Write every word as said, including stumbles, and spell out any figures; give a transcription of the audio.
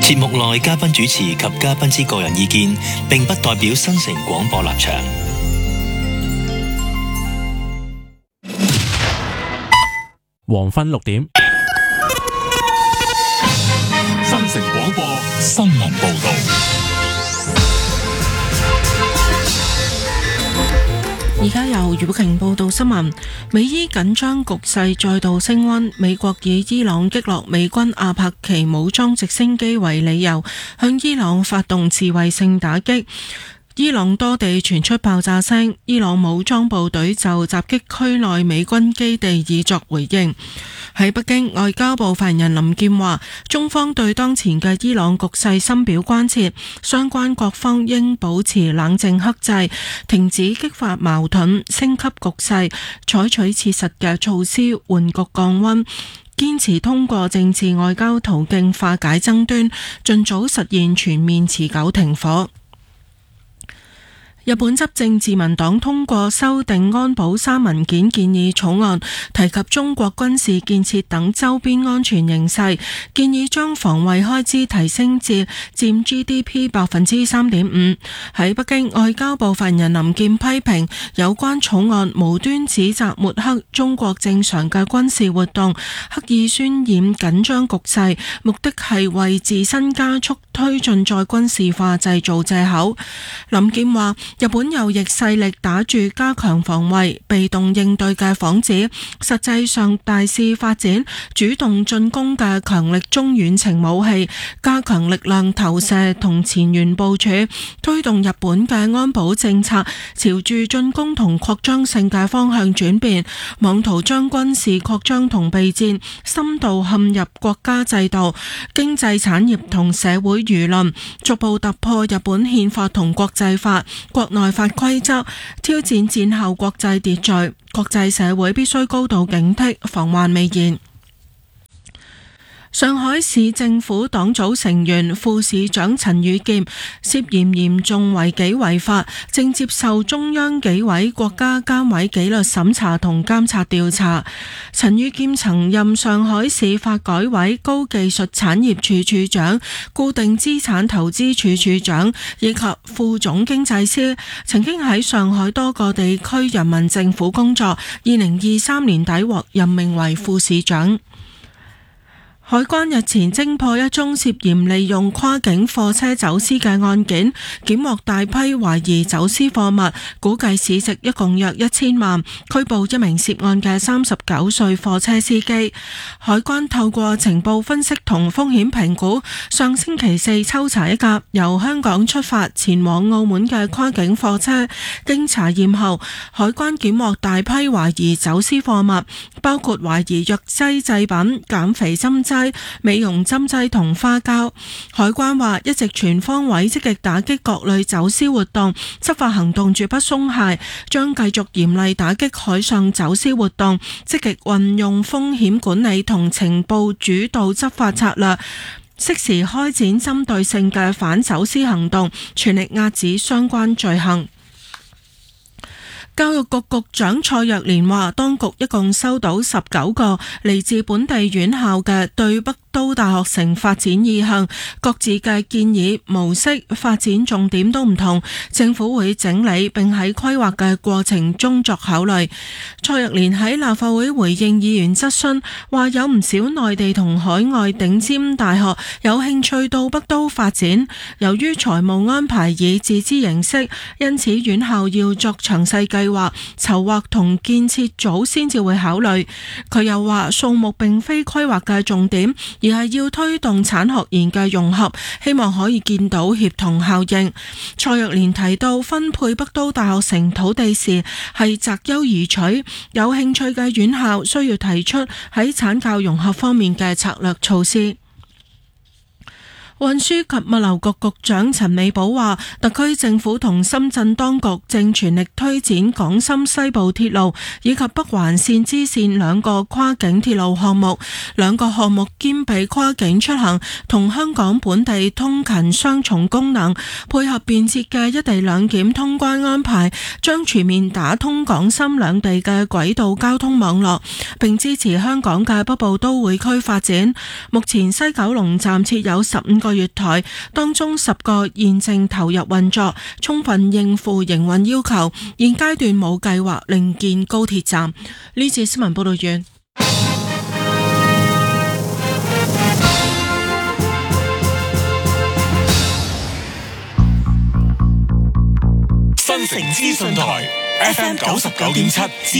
節目內嘉賓主持及嘉賓之個人意見，並不代表新城廣播立場。 黃昏六點， 新城廣播新聞報道。 而家由余寶瓊報道新聞。美伊緊張局勢再度升溫，美國以伊朗擊落美軍阿帕奇武裝直升機為理由，向伊朗發動自衛性打擊。伊朗多地傳出爆炸聲，伊朗武裝部隊就襲擊區內美軍基地以作回應。喺北京，外交部發言人林健話，中方對當前嘅伊朗局勢深表關切，相關各方應保持冷靜克制，停止激發矛盾、升級局勢，採取切實嘅措施緩局降溫，堅持通過政治外交途徑化解爭端，盡早實現全面持久停火。日本執政自民黨通過修訂安保三文件建議草案，提及中國軍事建設等周邊安全形勢，建議將防衛開支提升至佔 G D P 百分之三點五。喺北京，外交部發言人林健批評有關草案無端指責抹黑中國正常嘅軍事活動，刻意渲染緊張局勢，目的係為自身加速推進再軍事化製造藉口。林健話，日本右翼勢力打住加強防衛、被動應對嘅幌子，實際上大肆發展主動進攻嘅強力中遠程武器，加強力量投射同前沿部署，推動日本嘅安保政策朝住進攻同擴張性嘅方向轉變，妄圖將軍事擴張同備戰深度陷入國家制度、經濟產業同社會輿論，逐步突破日本憲法同國際法、國內法規則，挑戰戰後國際秩序，國際社會必須高度警惕，防患未然。上海市政府黨組成員副市長陳宇劍涉嫌嚴重違紀違法，正接受中央紀委國家監委紀律審查同監察調查。陳宇劍曾任上海市發改委高技術產業處處長、固定資產投資處處長以及副總經濟師，曾經喺上海多個地區人民政府工作。二零二三年底獲任命為副市長。海關日前偵破一宗涉嫌利用跨境貨車走私嘅案件，檢獲大批懷疑走私貨物，估計市值一共約一千萬，拘捕一名涉案嘅三十九歲貨車司機。海關透過情報分析同風險評估，上星期四抽查一架由香港出發前往澳門嘅跨境貨車，經查驗後，海關檢獲大批懷疑走私貨物，包括懷疑藥劑製品、減肥針劑、美容針劑同花膠。海關話一直全方位積極打擊各類走私活動，執法行動絕不鬆懈，將繼續嚴厲打擊海上走私活動，積極運用風險管理同情報主導執法策略，適時開展針對性嘅反走私行動，全力遏止相關罪行。教育局局長蔡若蓮話，當局一共收到十九個嚟自本地院校嘅對北都大學城發展意向，各自嘅建議模式、發展重點都唔同，政府會整理並喺規劃嘅過程中作考慮。蔡若蓮喺立法會回應議員質詢，話有唔少內地同海外頂尖大學有興趣到北都發展，由於財務安排以自資形式，因此院校要作詳細計劃、籌劃同建設組先至會考慮。佢又話數目並非規劃嘅重點，而係要推動產學研嘅融合，希望可以見到協同效應。蔡若蓮提到分配北都大學城土地時係擇優而取，有興趣嘅院校需要提出喺產教融合方面嘅策略措施。運輸及物流局局長陳美寶話，特區政府同深圳當局正全力推展港深西部鐵路以及北環線支線兩個跨境鐵路項目，兩個項目兼備跨境出行同香港本地通勤雙重功能，配合便捷嘅一地兩檢通關安排，將全面打通港深兩地嘅軌道交通網絡，並支持香港嘅北部都會區發展。目前西九龍站設有十五個個月台，當中十個現正投入運作，充分應付營運要求。現階段冇計劃另建高鐵站。呢次新聞報道完。 新城資訊台 F M 九十九點七。